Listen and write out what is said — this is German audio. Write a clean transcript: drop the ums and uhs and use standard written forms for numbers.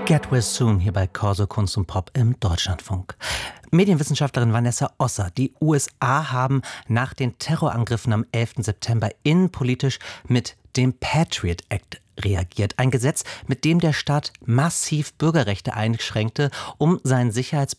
Get Well Soon hier bei Corso Kunst und Pop im Deutschlandfunk. Medienwissenschaftlerin Vanessa Osser. Die USA haben nach den Terrorangriffen am 11. September innenpolitisch mit dem Patriot Act reagiert. Ein Gesetz, mit dem der Staat massiv Bürgerrechte einschränkte, um sein